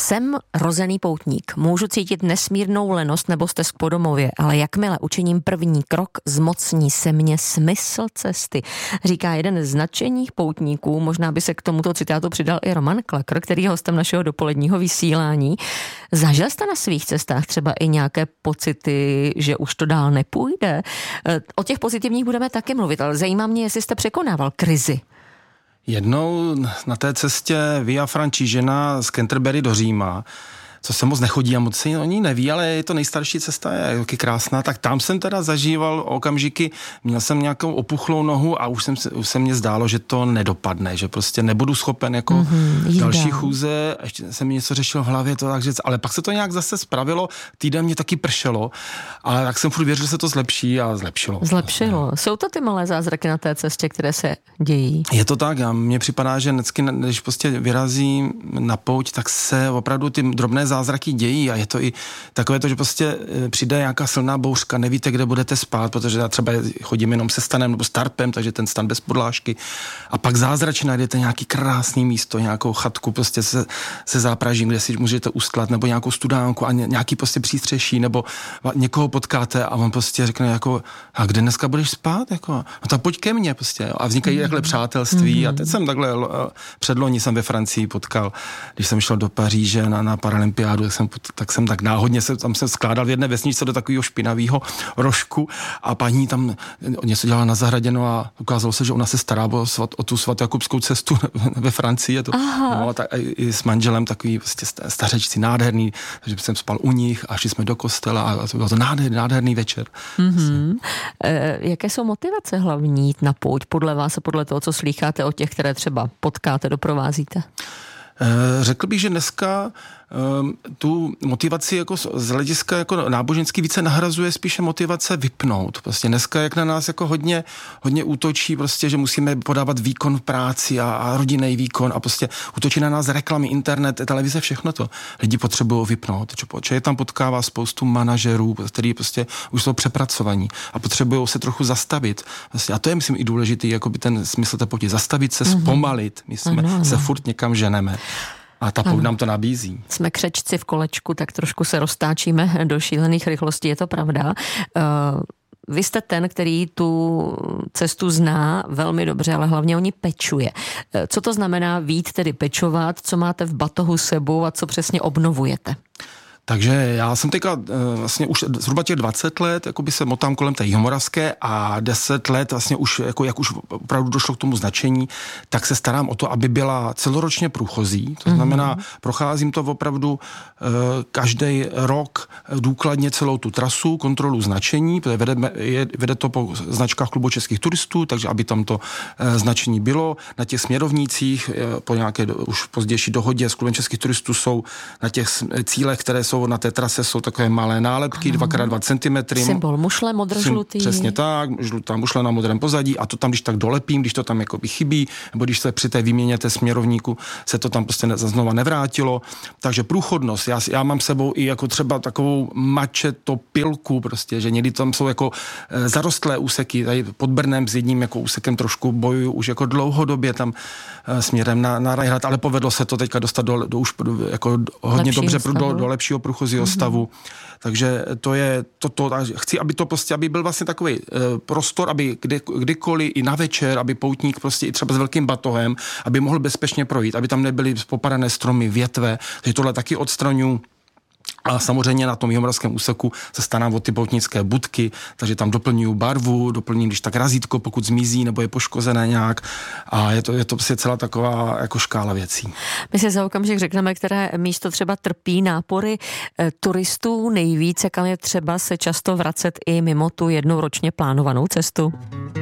Jsem rozený poutník, můžu cítit nesmírnou lenost nebo stesk po domově, ale jakmile učiním první krok, zmocní se mě smysl cesty, říká jeden z nadšených poutníků. Možná by se k tomuto citátu přidal i Roman Klakr, který je hostem našeho dopoledního vysílání. Zažil jste na svých cestách třeba i nějaké pocity, že už to dál nepůjde? O těch pozitivních budeme taky mluvit, ale zajímá mě, jestli jste překonával krizi. Jednou na té cestě Via Francigena z Canterbury do Říma, co se moc nechodí a moc se o ní neví, ale je to nejstarší cesta, je taky krásná, tak tam jsem teda zažíval okamžiky, měl jsem nějakou opuchlou nohu a už se mně zdálo, že to nedopadne, že prostě nebudu schopen jako další chůze, ještě jsem mi něco řešil v hlavě, ale pak se to nějak zase spravilo, týden mě taky pršelo, ale tak jsem furt věřil, že se to zlepší a zlepšilo. Zlepšilo. Jsou to ty malé zázraky na té cestě, které se dějí? Je to tak, mně připadá, že vždycky, když prostě vyrazím na pouť, tak se opravdu ty drobné zázraky dějí a je to i takové to, že prostě přijde nějaká silná bouřka, nevíte, kde budete spát, protože já třeba chodím jenom se stanem nebo s tarpem, takže ten stan bez podlážky a pak zázračně najdete nějaký krásný místo, nějakou chatku prostě se zápražím, kde si můžete ustlat, nebo nějakou studánku a nějaký prostě přístřeší, nebo někoho potkáte a on prostě řekne jako, a kde dneska budeš spát? Jako, no tak pojď ke mně prostě a vznikají takhle přátelství a teď jsem takhle předloni jsem ve Francii potkal, když jsem šel do Paříže na Paralympiádu, tak jsem tak náhodně tam se skládal v jedné vesničce do takového špinavého rožku a paní tam něco dělala na zahradě, no a ukázalo se, že ona se stará o tu svatojakubskou cestu ve Francii. No, tak i s manželem takový prostě stařečci nádherný, takže jsem spal u nich a šli jsme do kostela a to byl to nádherný večer. Jaké jsou motivace hlavní jít na pouť podle vás a podle toho, co slýcháte o těch, které třeba potkáte, doprovázíte? Řekl bych, že dneska tu motivaci jako z hlediska jako náboženský více nahrazuje spíše motivace vypnout. Prostě dneska jak na nás jako hodně útočí prostě, že musíme podávat výkon v práci a rodinný výkon a prostě útočí na nás reklamy, internet, televize, všechno to. Lidi potřebují vypnout. Člověk tam potkává spoustu manažerů, kteří prostě už jsou přepracovaní a potřebují se trochu zastavit. Prostě, a to je, myslím, i důležitý, jako by ten smysl té pouti. Zastavit se, zpomalit. My jsme se furt někam ženeme. A ta pouť nám to nabízí. Jsme křečci v kolečku, tak trošku se roztáčíme do šílených rychlostí, je to pravda. Vy jste ten, který tu cestu zná velmi dobře, ale hlavně o ní pečuje. Co to znamená vít tedy pečovat, co máte v batohu sebou a co přesně obnovujete? Takže já jsem teďka vlastně už zhruba těch 20 let, jakoby se motám kolem té Jihomoravské a 10 let vlastně už, jako jak už opravdu došlo k tomu značení, tak se starám o to, aby byla celoročně průchozí. To znamená, procházím to opravdu každý rok důkladně celou tu trasu, kontrolu značení, protože vede to po značkách Klubu českých turistů, takže aby tam to značení bylo. Na těch směrovnících po nějaké už pozdější dohodě s Klubem českých turistů jsou na těch cílech, které jsou na té trase, jsou takové malé nálepky, 2x2 cm. Symbol mušle modrožlutý. Přesně tak, žlutá mušle na modrém pozadí a to tam, když tak dolepím, když to tam jakoby chybí, nebo když se při té výměně té směrovníku se to tam prostě znova nevrátilo. Takže průchodnost, já mám sebou i jako třeba takovou mačetopilku prostě, že někdy tam jsou jako zarostlé úseky, tady pod Brnem s jedním jako úsekem trošku bojuju už jako dlouhodobě tam směrem na Rajhrad, ale povedlo se to teďka dostat do už jako hodně dobře do lepšího průchozího stavu. Takže to je toto. Chci, aby to prostě, aby byl vlastně takový prostor, aby kdykoliv i na večer, aby poutník prostě i třeba s velkým batohem, aby mohl bezpečně projít, aby tam nebyly popadané stromy, větve. Takže tohle taky odstraňuji. A samozřejmě na tom jihomoravském úseku se starám o ty poutnické budky, takže tam doplňuju barvu, doplním když tak razítko, pokud zmizí nebo je poškozené nějak. A je to prostě celá taková jako škála věcí. My si za okamžik řekneme, které místo třeba trpí nápory turistů nejvíce, kam je třeba se často vracet i mimo tu jednou ročně plánovanou cestu.